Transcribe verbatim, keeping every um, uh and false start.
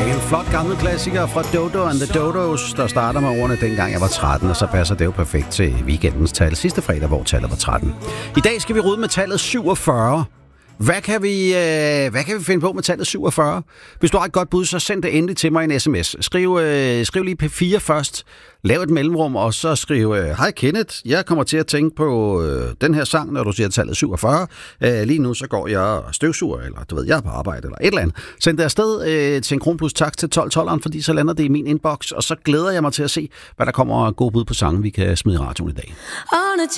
En flot gammel klassiker fra Dodo and the Dodos, der starter med ordene dengang jeg var tretten, og så passer det jo perfekt til weekendens tal sidste fredag, hvor tallet var tretten. I dag skal vi rydde med tallet syvogfyrre. Hvad kan vi, øh, hvad kan vi finde på med tallet syvogfyrre? Hvis du har et godt bud, så send det endelig til mig en sms. Skriv, øh, skriv lige P fire først, lav et mellemrum, og så skriv, øh, hej Kenneth, jeg kommer til at tænke på øh, den her sang, når du siger tallet syvogfyrre. Øh, lige nu så går jeg støvsuger, eller du ved, jeg er på arbejde, eller et eller andet. Send det afsted øh, til en kron plus tak til tolv tolv, fordi så lander det i min inbox, og så glæder jeg mig til at se, hvad der kommer af gode bud på sange, vi kan smide i radioen i dag.